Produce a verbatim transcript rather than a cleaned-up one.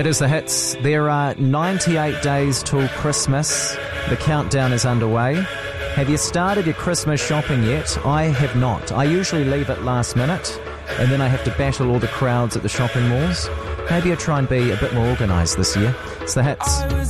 It is the hits. There are ninety-eight days till Christmas. The countdown is underway. Have you started your Christmas shopping yet? I have not. I usually leave it last minute, and then I have to battle all the crowds at the shopping malls. Maybe I'll try and be a bit more organised this year. It's the hits.